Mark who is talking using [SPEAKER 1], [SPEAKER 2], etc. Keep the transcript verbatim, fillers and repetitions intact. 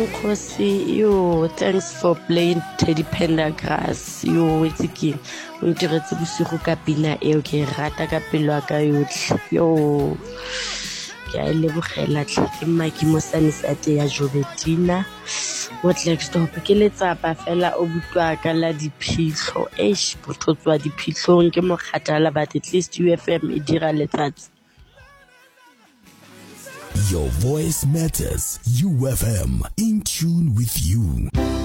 [SPEAKER 1] Nkosi, yo, thanks for playing Teddy Pendergrass. Yo, it's again. O ntiretse bosigo ka pina eo ke rata ka pelo ka yotlhe. Yo. Ke a lebogela tle ke Maki Mosanisate ya Jobetina. What next stop ke letsapa fela o butwa ka la diphitlho. Eish, bothotswa diphitlhong ke mo kgathala but at least U F M e dira letsatsi.
[SPEAKER 2] Your voice matters. U F M, in tune with you.